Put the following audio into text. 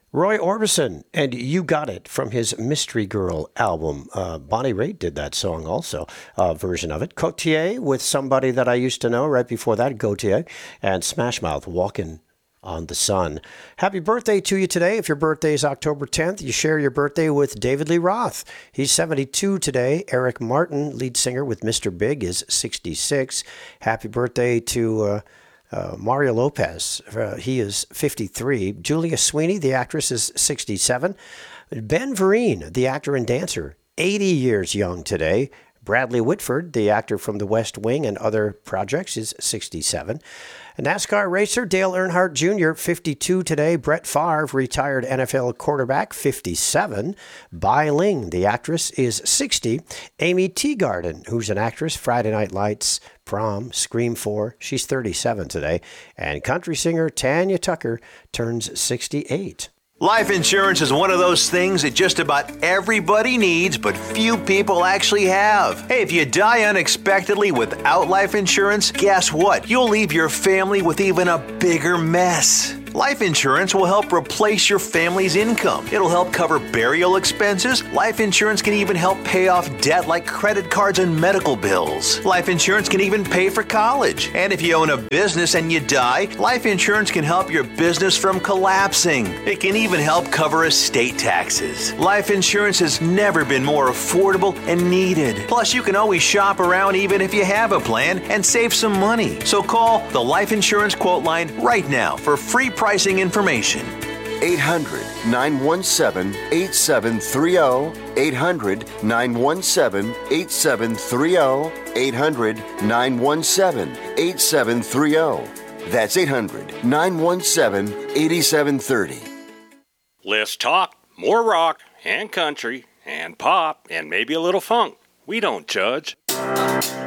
Roy Orbison and You Got It from his Mystery Girl album. Bonnie Raitt did that song also, version of it. Cotier with Somebody That I Used to Know right before that, Gautier. And Smash Mouth, Walking on the Sun. Happy birthday to you today. If your birthday is October 10th, you share your birthday with David Lee Roth. He's 72 today. Eric Martin, lead singer with Mr. Big, is 66. Happy birthday to Mario Lopez, he is 53. Julia Sweeney, the actress, is 67. Ben Vereen, the actor and dancer, 80 years young today. Bradley Whitford, the actor from The West Wing and other projects, is 67. A NASCAR racer, Dale Earnhardt Jr., 52 today. Brett Favre, retired NFL quarterback, 57. Bai Ling, the actress, is 60. Amy Teagarden, who's an actress, Friday Night Lights, Prom, Scream 4, she's 37 today. And country singer Tanya Tucker turns 68. Life insurance is one of those things that just about everybody needs, but few people actually have. Hey, if you die unexpectedly without life insurance, guess what? You'll leave your family with even a bigger mess. Life insurance will help replace your family's income. It'll help cover burial expenses. Life insurance can even help pay off debt like credit cards and medical bills. Life insurance can even pay for college. And if you own a business and you die, life insurance can help your business from collapsing. It can even help cover estate taxes. Life insurance has never been more affordable and needed. Plus, you can always shop around even if you have a plan and save some money. So call the Life Insurance Quote Line right now for free pricing information. 800-917-8730. 800-917-8730. 800-917-8730. That's 800-917-8730. Let's talk more rock and country and pop and maybe a little funk. We don't judge.